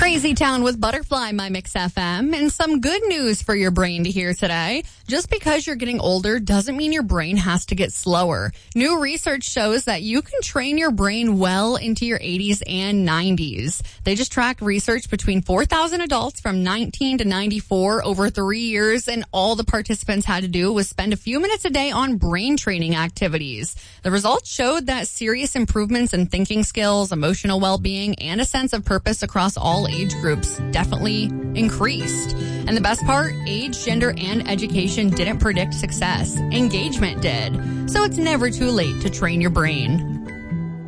Crazy Town with Butterfly, my Mix FM, and some good news for your brain to hear today. Just because you're getting older doesn't mean your brain has to get slower. New research shows that you can train your brain well into your 80s and 90s. They just tracked research between 4,000 adults from 19 to 94 over 3 years, and all the participants had to do was spend a few minutes a day on brain training activities. The results showed that serious improvements in thinking skills, emotional well-being, and a sense of purpose across all age groups definitely increased. And the best part, age, gender, and education didn't predict success. Engagement did. So it's never too late to train your brain.